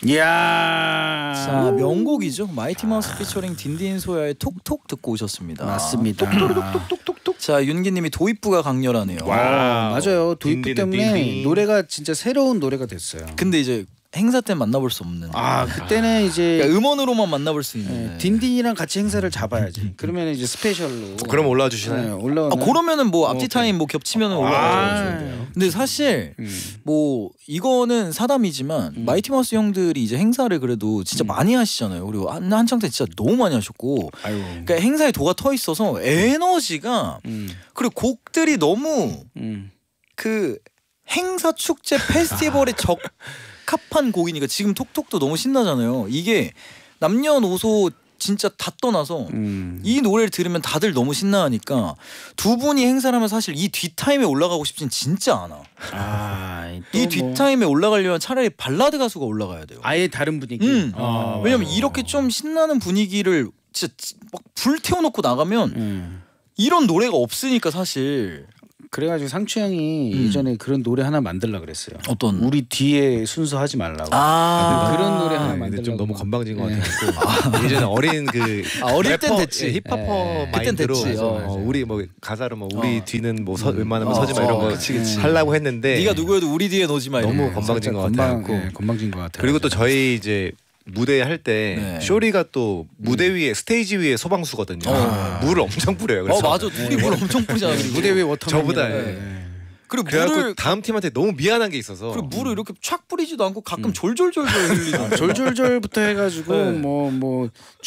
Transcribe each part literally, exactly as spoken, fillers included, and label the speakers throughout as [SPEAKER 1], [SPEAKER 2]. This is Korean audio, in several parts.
[SPEAKER 1] 이야.
[SPEAKER 2] 자, 명곡이죠. 마이티 마우스 피처링 딘딘 소야의 톡톡 듣고 오셨습니다.
[SPEAKER 1] 맞습니다.
[SPEAKER 2] 톡톡톡톡톡. 자, 윤기님이 도입부가 강렬하네요.
[SPEAKER 1] 와, 맞아요. 도입부
[SPEAKER 3] 딘딘,
[SPEAKER 1] 때문에
[SPEAKER 3] 딘딘.
[SPEAKER 1] 노래가 진짜 새로운 노래가 됐어요.
[SPEAKER 2] 근데 이제 행사 때 만나볼 수 없는.
[SPEAKER 1] 아, 그때는 이제
[SPEAKER 2] 그러니까 음원으로만 만나볼 수 있는.
[SPEAKER 1] 네, 딘딘이랑 같이 행사를 잡아야지. 그러면 이제 스페셜로.
[SPEAKER 3] 그럼 올라와 주시나요?
[SPEAKER 1] 네, 올라오나.
[SPEAKER 2] 아, 그러면은 뭐 앞뒤
[SPEAKER 1] 오케이.
[SPEAKER 2] 타임 뭐 겹치면은
[SPEAKER 1] 아,
[SPEAKER 2] 올라가죠. 근데 사실
[SPEAKER 1] 음.
[SPEAKER 2] 뭐 이거는 사담이지만
[SPEAKER 1] 음.
[SPEAKER 2] 마이티 마우스 형들이 이제 행사를 그래도 진짜
[SPEAKER 1] 음.
[SPEAKER 2] 많이 하시잖아요. 그리고 한, 한창 때 진짜 너무 많이 하셨고,
[SPEAKER 1] 아유.
[SPEAKER 2] 그러니까 행사에 도가 터 있어서 에너지가
[SPEAKER 1] 음.
[SPEAKER 2] 그리고 곡들이 너무
[SPEAKER 1] 음.
[SPEAKER 2] 그 행사 축제 페스티벌에 적합한 곡이니까 지금 톡톡도 너무 신나잖아요. 이게 남녀노소 진짜 다 떠나서
[SPEAKER 1] 음.
[SPEAKER 2] 이 노래를 들으면 다들 너무 신나하니까 두 분이 행사를 하면 사실 이 뒷타임에 올라가고 싶진 진짜 않아.
[SPEAKER 1] 아,
[SPEAKER 2] 이
[SPEAKER 1] 뭐
[SPEAKER 2] 뒷타임에 올라가려면 차라리 발라드 가수가 올라가야 돼요.
[SPEAKER 1] 아예 다른 분위기.
[SPEAKER 2] 음.
[SPEAKER 1] 아,
[SPEAKER 2] 왜냐면
[SPEAKER 1] 맞아.
[SPEAKER 2] 이렇게 좀 신나는 분위기를 진짜 막 불태워놓고 나가면
[SPEAKER 1] 음.
[SPEAKER 2] 이런 노래가 없으니까 사실.
[SPEAKER 1] 그래가지고 상추 형이
[SPEAKER 2] 음.
[SPEAKER 1] 예전에 그런 노래 하나 만들라 그랬어요.
[SPEAKER 2] 어떤?
[SPEAKER 1] 우리 뒤에 순서 하지 말라고.
[SPEAKER 2] 아,
[SPEAKER 1] 그런 노래 하나
[SPEAKER 3] 네, 근데
[SPEAKER 1] 만들려고.
[SPEAKER 3] 좀 너무 건방진 것
[SPEAKER 1] 네.
[SPEAKER 3] 같아요. 예전에 어린 그
[SPEAKER 2] 아, 어릴 땐
[SPEAKER 3] 래퍼,
[SPEAKER 2] 됐지.
[SPEAKER 3] 예, 힙합퍼
[SPEAKER 1] 네.
[SPEAKER 3] 마인드로
[SPEAKER 2] 그땐 됐지.
[SPEAKER 3] 어,
[SPEAKER 2] 어,
[SPEAKER 3] 어, 우리 뭐 가사를 뭐 우리
[SPEAKER 2] 어.
[SPEAKER 3] 뒤는 뭐 서, 웬만하면
[SPEAKER 2] 어,
[SPEAKER 3] 서지 마 이런
[SPEAKER 2] 어,
[SPEAKER 3] 거
[SPEAKER 2] 그치, 그치.
[SPEAKER 3] 하려고 했는데
[SPEAKER 2] 네가 누구여도 우리 뒤에 놓지 마.
[SPEAKER 3] 너무
[SPEAKER 2] 이런 거.
[SPEAKER 3] 건방진 것
[SPEAKER 1] 건방,
[SPEAKER 3] 같아요.
[SPEAKER 1] 네, 건방진 것 같아요.
[SPEAKER 3] 그리고 또 저희 이제 무대 할 때
[SPEAKER 2] 네.
[SPEAKER 3] 쇼리가 또 무대 위에 스테이지 위에 소방수거든요.
[SPEAKER 2] 어.
[SPEAKER 3] 물을 엄청 뿌려요.
[SPEAKER 2] 어
[SPEAKER 3] 그래서
[SPEAKER 2] 맞아. 둘이 물 엄청 뿌리잖아. 그리고.
[SPEAKER 1] 무대 위에 워터맨.
[SPEAKER 3] 저보다,
[SPEAKER 1] 네.
[SPEAKER 3] 예.
[SPEAKER 2] 그리고
[SPEAKER 3] 그래갖고
[SPEAKER 2] 물을
[SPEAKER 3] 다음 팀한테 너무 미안한 게 있어서
[SPEAKER 2] 그리고 물을 이렇게 촥 뿌리지도 않고 가끔 졸졸졸졸 흘리잖아.
[SPEAKER 1] 졸졸졸부터 해가지고
[SPEAKER 2] 네.
[SPEAKER 1] 뭐 뭐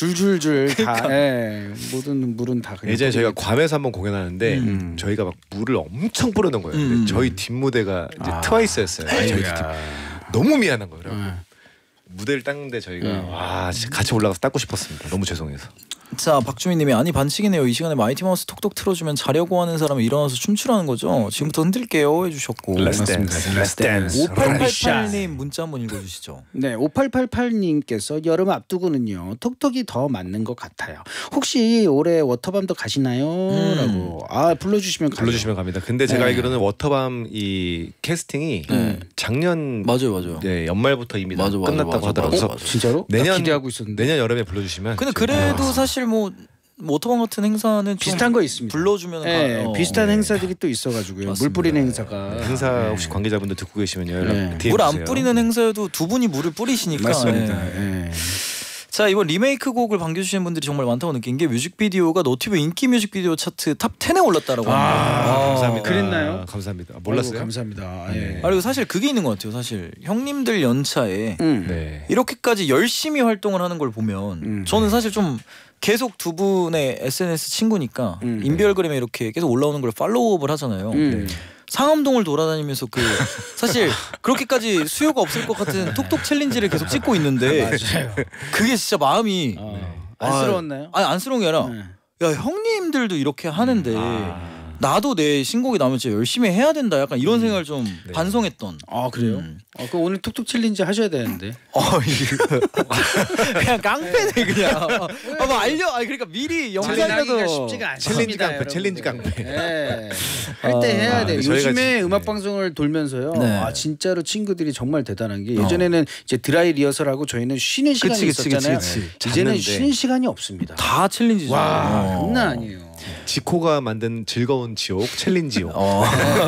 [SPEAKER 1] 줄줄줄 다 예, 모든 물은 다 그냥
[SPEAKER 3] 예전에 저희가
[SPEAKER 1] 뿌리겠죠.
[SPEAKER 3] 괌에서 한번 공연하는데
[SPEAKER 1] 음.
[SPEAKER 3] 저희가 막 물을 엄청 뿌려놓은 거예요. 근데
[SPEAKER 2] 음.
[SPEAKER 3] 저희 뒷무대가 이제
[SPEAKER 1] 아.
[SPEAKER 3] 트와이스였어요. 저희 뒷
[SPEAKER 1] 아이고야.
[SPEAKER 3] 너무 미안한 거예요.
[SPEAKER 1] 네.
[SPEAKER 3] 무대를 닦는데 저희가
[SPEAKER 1] 음.
[SPEAKER 3] 와 진짜 같이 올라가서 닦고 싶었습니다. 너무 죄송해서.
[SPEAKER 2] 자, 박주민님이 아니 반칙이네요. 이 시간에 마이티 마우스 톡톡 틀어주면 자려고 하는 사람이 일어나서 춤추라는 거죠. 지금부터 흔들게요 해주셨고.
[SPEAKER 3] Let's
[SPEAKER 1] 맞습니다.
[SPEAKER 3] dance,
[SPEAKER 1] Let's
[SPEAKER 3] let's dance.
[SPEAKER 2] 오팔팔팔님 문자 한번 읽어주시죠.
[SPEAKER 1] 네, 오팔팔팔님께서 여름 앞두고는요 톡톡이 더 맞는 것 같아요. 혹시 올해 워터밤도 가시나요?
[SPEAKER 2] 음.
[SPEAKER 1] 라고 아 불러주시면 가요.
[SPEAKER 3] 불러주시면 갑니다. 근데 제가
[SPEAKER 1] 네.
[SPEAKER 3] 알기로는 워터밤 이 캐스팅이
[SPEAKER 2] 네.
[SPEAKER 3] 작년
[SPEAKER 2] 맞아요, 맞아요.
[SPEAKER 3] 네, 연말부터 이미 다
[SPEAKER 2] 맞아, 맞아,
[SPEAKER 3] 끝났다고
[SPEAKER 2] 맞아,
[SPEAKER 3] 하더라고요.
[SPEAKER 2] 맞아,
[SPEAKER 1] 어?
[SPEAKER 2] 맞아.
[SPEAKER 1] 진짜로? 나
[SPEAKER 3] 내년-
[SPEAKER 1] 기대하고 있었는데.
[SPEAKER 3] 내년 여름에 불러주시면.
[SPEAKER 2] 근데
[SPEAKER 3] 제가
[SPEAKER 2] 그래도
[SPEAKER 3] 불러드리겠습니다.
[SPEAKER 2] 사실 뭐 워터밤 같은 행사는 좀
[SPEAKER 1] 비슷한 거 있습니다.
[SPEAKER 2] 불러주면
[SPEAKER 1] 네,
[SPEAKER 2] 가요.
[SPEAKER 1] 비슷한
[SPEAKER 3] 네.
[SPEAKER 1] 행사들이 또 있어가지고요.
[SPEAKER 2] 맞습니다.
[SPEAKER 1] 물 뿌리는 행사가
[SPEAKER 3] 행사
[SPEAKER 1] 네.
[SPEAKER 3] 혹시 관계자분들 듣고 계시면 연락
[SPEAKER 1] 네.
[SPEAKER 3] 디엠
[SPEAKER 2] 물 안
[SPEAKER 3] 주세요.
[SPEAKER 2] 뿌리는 행사여도 두 분이 물을 뿌리시니까.
[SPEAKER 1] 맞습니다.
[SPEAKER 2] 예.
[SPEAKER 1] 예.
[SPEAKER 2] 자, 이번 리메이크 곡을 반겨주시는 분들이 정말 많다고 느낀 게 뮤직비디오가 너튜브 인기 뮤직비디오 차트 탑 텐에 올랐다라고
[SPEAKER 1] 아,
[SPEAKER 2] 합니다.
[SPEAKER 3] 감사합니다.
[SPEAKER 1] 그랬나요?
[SPEAKER 3] 아, 감사합니다. 몰랐어요?
[SPEAKER 1] 아이고, 감사합니다. 예.
[SPEAKER 3] 네.
[SPEAKER 2] 아, 그리고 사실 그게 있는 것 같아요. 사실 형님들 연차에
[SPEAKER 1] 음.
[SPEAKER 3] 네.
[SPEAKER 2] 이렇게까지 열심히 활동을 하는 걸 보면
[SPEAKER 1] 음.
[SPEAKER 2] 저는 사실 좀 계속 두 분의 에스엔에스 친구니까
[SPEAKER 1] 음.
[SPEAKER 2] 인별그램에 이렇게 계속 올라오는 걸 팔로우업을 하잖아요.
[SPEAKER 1] 음.
[SPEAKER 2] 상암동을 돌아다니면서 그 사실 그렇게까지 수요가 없을 것 같은 톡톡 챌린지를 계속 찍고 있는데
[SPEAKER 1] 맞아요.
[SPEAKER 2] 그게 진짜 마음이
[SPEAKER 1] 어.
[SPEAKER 2] 아,
[SPEAKER 1] 안쓰러웠나요?
[SPEAKER 2] 아니 안쓰러운 게 아니라
[SPEAKER 1] 네.
[SPEAKER 2] 야 형님들도 이렇게 하는데
[SPEAKER 3] 아.
[SPEAKER 2] 나도 내 신곡이 나오면 진짜 열심히 해야 된다 약간 이런 생각을 좀
[SPEAKER 3] 네.
[SPEAKER 2] 반성했던.
[SPEAKER 1] 아 그래요?
[SPEAKER 2] 음.
[SPEAKER 1] 아, 그 오늘 톡톡 챌린지 하셔야 되는데.
[SPEAKER 2] 어, 이거 그냥 깡패네 그냥. 아, 뭐 알려. 아 그러니까 미리 영상이라도.
[SPEAKER 1] 쉽지가 않습니다.
[SPEAKER 3] 챌린지 깡패,
[SPEAKER 1] 여러분들.
[SPEAKER 3] 챌린지 깡패.
[SPEAKER 1] 네. 할 때 해야
[SPEAKER 3] 아,
[SPEAKER 1] 돼.
[SPEAKER 3] 저희가
[SPEAKER 1] 요즘에
[SPEAKER 3] 지-
[SPEAKER 1] 음악
[SPEAKER 3] 네.
[SPEAKER 1] 방송을 돌면서요.
[SPEAKER 2] 네.
[SPEAKER 1] 아 진짜로 친구들이 정말 대단한 게 예전에는 이제 드라이 리허설하고 저희는 쉬는 시간이
[SPEAKER 2] 그치, 그치,
[SPEAKER 1] 있었잖아요.
[SPEAKER 2] 그치,
[SPEAKER 3] 그치.
[SPEAKER 1] 이제는
[SPEAKER 3] 잤는데.
[SPEAKER 1] 쉬는 시간이 없습니다.
[SPEAKER 2] 다 챌린지죠.
[SPEAKER 1] 와
[SPEAKER 2] 어.
[SPEAKER 1] 장난 아니에요.
[SPEAKER 3] 지코가 만든 즐거운 지옥 챌린지옥.
[SPEAKER 2] 어.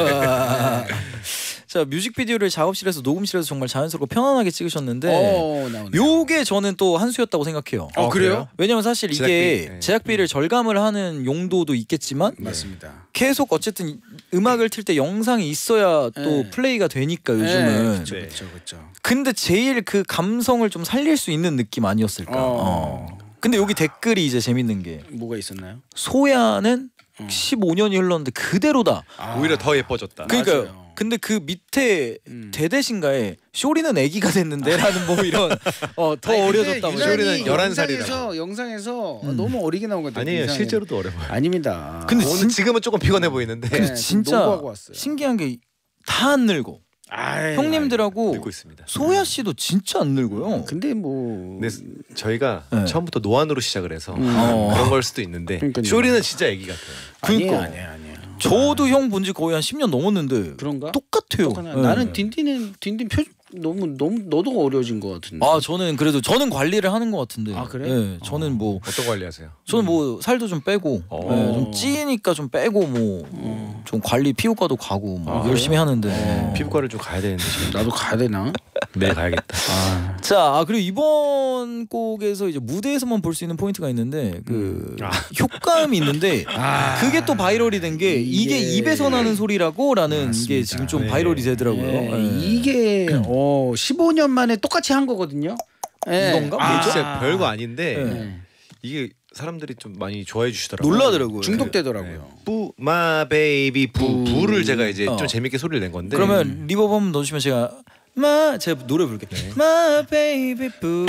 [SPEAKER 2] 자, 뮤직비디오를 작업실에서 녹음실에서 정말 자연스럽고 편안하게 찍으셨는데
[SPEAKER 1] 어 나오네.
[SPEAKER 2] 요게 저는 또 한 수였다고 생각해요.
[SPEAKER 1] 어 그래요?
[SPEAKER 2] 왜냐면 사실 이게
[SPEAKER 3] 제작비, 네.
[SPEAKER 2] 제작비를 절감을 하는 용도도 있겠지만
[SPEAKER 1] 맞습니다.
[SPEAKER 2] 계속 어쨌든 음악을 틀 때 영상이 있어야 또
[SPEAKER 1] 네.
[SPEAKER 2] 플레이가 되니까 요즘은.
[SPEAKER 1] 그렇죠,
[SPEAKER 3] 네.
[SPEAKER 1] 그렇죠, 그렇죠.
[SPEAKER 2] 근데 제일 그 감성을 좀 살릴 수 있는 느낌 아니었을까.
[SPEAKER 1] 어.
[SPEAKER 2] 어. 근데 여기 댓글이 이제 재밌는 게
[SPEAKER 1] 뭐가 있었나요?
[SPEAKER 2] 소야는
[SPEAKER 1] 음.
[SPEAKER 2] 십오 년이 흘렀는데 그대로다.
[SPEAKER 1] 아,
[SPEAKER 3] 오히려 더 예뻐졌다.
[SPEAKER 2] 그러니까요.
[SPEAKER 1] 맞아요.
[SPEAKER 2] 근데 그 밑에
[SPEAKER 1] 음.
[SPEAKER 2] 대대신가에 쇼리는 애기가 됐는데라는 뭐 이런 어, 더
[SPEAKER 1] 아니, 근데
[SPEAKER 2] 어려졌다고.
[SPEAKER 1] 유난히
[SPEAKER 3] 쇼리는 열한 살이라.
[SPEAKER 1] 영상에서, 영상에서
[SPEAKER 2] 음.
[SPEAKER 1] 너무 어리게 나온 것 같아요.
[SPEAKER 3] 아니에요.
[SPEAKER 1] 이상하게.
[SPEAKER 3] 실제로도 어려 보여.
[SPEAKER 1] 아닙니다.
[SPEAKER 2] 근데
[SPEAKER 3] 오늘
[SPEAKER 2] 진-
[SPEAKER 3] 지금은 조금 피곤해 보이는데
[SPEAKER 2] 근데
[SPEAKER 1] 네,
[SPEAKER 2] 진짜
[SPEAKER 1] 농구하고 왔어요.
[SPEAKER 2] 신기한 게 다 안 늙어.
[SPEAKER 1] 아이,
[SPEAKER 2] 형님들하고
[SPEAKER 3] 늙고 있습니다.
[SPEAKER 2] 소야 씨도 진짜 안 늙어요.
[SPEAKER 1] 근데 뭐
[SPEAKER 3] 근데 저희가
[SPEAKER 2] 네.
[SPEAKER 3] 처음부터 노안으로 시작을 해서
[SPEAKER 1] 음.
[SPEAKER 2] 어.
[SPEAKER 3] 그런 걸 수도 있는데
[SPEAKER 1] 그러니까요.
[SPEAKER 3] 쇼리는 진짜 애기 같아요.
[SPEAKER 1] 아니에요,
[SPEAKER 2] 그러니까.
[SPEAKER 1] 아니에요, 아니에요.
[SPEAKER 2] 저도 형 본 지 거의 한 십 년 넘었는데
[SPEAKER 1] 그런가?
[SPEAKER 2] 똑같아요.
[SPEAKER 1] 똑같나?
[SPEAKER 2] 네.
[SPEAKER 1] 나는 딘딘은 딘딘 표 너무 너무 너도 어려진 것 같은데.
[SPEAKER 2] 아 저는 그래도 저는 관리를 하는 것 같은데.
[SPEAKER 1] 아, 그래?
[SPEAKER 2] 네, 저는 뭐
[SPEAKER 3] 어떤 관리하세요?
[SPEAKER 2] 저는 뭐 살도 좀 빼고
[SPEAKER 3] 어.
[SPEAKER 2] 네, 좀 찌니까 좀 빼고 뭐 좀 관리 피부과도 가고 뭐
[SPEAKER 1] 아,
[SPEAKER 2] 열심히 하는데.
[SPEAKER 1] 어.
[SPEAKER 3] 피부과를 좀 가야 되는데 지금.
[SPEAKER 1] 나도 가야 되나?
[SPEAKER 3] 내일 가야겠다.
[SPEAKER 1] 아,
[SPEAKER 2] 자, 아, 그리고 이번 곡에서 이제 무대에서만 볼 수 있는 포인트가 있는데 그
[SPEAKER 3] 아.
[SPEAKER 2] 효과음이 있는데
[SPEAKER 1] 아.
[SPEAKER 2] 그게 또 바이럴이 된 게 이게
[SPEAKER 1] 이게-
[SPEAKER 2] 입에서 나는 소리라고라는
[SPEAKER 1] 맞습니다.
[SPEAKER 2] 게 지금 좀
[SPEAKER 3] 네.
[SPEAKER 2] 바이럴이 되더라고요.
[SPEAKER 1] 네,
[SPEAKER 2] 네.
[SPEAKER 1] 이게 어 십오 년 만에 똑같이 한 거거든요. 네.
[SPEAKER 2] 이건가?
[SPEAKER 3] 이게
[SPEAKER 2] 아.
[SPEAKER 3] 진짜 별거 아닌데
[SPEAKER 2] 네.
[SPEAKER 1] 네.
[SPEAKER 3] 이게 사람들이 좀 많이 좋아해 주시더라고요.
[SPEAKER 2] 놀라더라고요.
[SPEAKER 1] 중독되더라고요.
[SPEAKER 3] 뿌마 베이비 부
[SPEAKER 1] 부.
[SPEAKER 3] 부를 제가 이제
[SPEAKER 2] 어.
[SPEAKER 3] 좀 재밌게 소리를 낸 건데.
[SPEAKER 2] 그러면 리버브 한번 넣어주시면 제가 마 제가 노래 부를게요.
[SPEAKER 3] 네.
[SPEAKER 2] 마 베이비 부.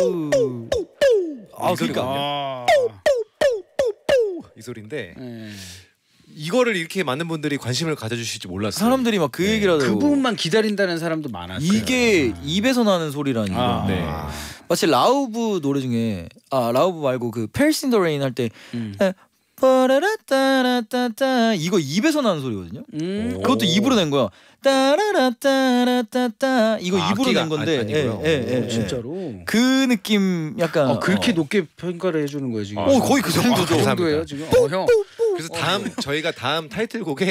[SPEAKER 2] 아 그러니까
[SPEAKER 1] 아.
[SPEAKER 3] 이 소리인데
[SPEAKER 1] 네.
[SPEAKER 3] 이거를 이렇게 많은 분들이 관심을 가져주실지 몰랐어요.
[SPEAKER 2] 사람들이 막 그
[SPEAKER 3] 네.
[SPEAKER 2] 얘기를
[SPEAKER 1] 그
[SPEAKER 2] 하더라고.
[SPEAKER 1] 부분만 기다린다는 사람도 많았어요.
[SPEAKER 2] 이게 입에서 나는 소리라는 거.
[SPEAKER 1] 아,
[SPEAKER 3] 네.
[SPEAKER 2] 마치 라우브 노래 중에 아 라우브 말고 그 페리스 인 더 레인 할 때
[SPEAKER 1] 음.
[SPEAKER 2] 빠라라따라따따 이거 입에서 나는 소리거든요.
[SPEAKER 1] 음.
[SPEAKER 3] 오.
[SPEAKER 2] 그것도 입으로 낸 거야. 따라라따라따따 이거
[SPEAKER 3] 아,
[SPEAKER 2] 입으로
[SPEAKER 3] 악기가
[SPEAKER 2] 낸 건데.
[SPEAKER 3] 아니- 아니고요.
[SPEAKER 2] 예, 예, 예,
[SPEAKER 1] 오,
[SPEAKER 2] 예.
[SPEAKER 1] 진짜로.
[SPEAKER 2] 그 느낌 약간
[SPEAKER 1] 아, 그렇게
[SPEAKER 2] 어.
[SPEAKER 1] 높게 평가를 해주는 거예요 지금.
[SPEAKER 3] 아,
[SPEAKER 2] 어, 거의 그
[SPEAKER 1] 아,
[SPEAKER 2] 정도죠.
[SPEAKER 1] 그 정도예요 지금. 어, 형.
[SPEAKER 3] 그래서 다음 저희가 다음 타이틀곡에